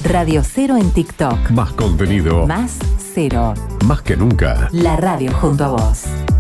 Radio Cero en TikTok. Más contenido. Más Cero. Más que nunca. La radio junto a vos.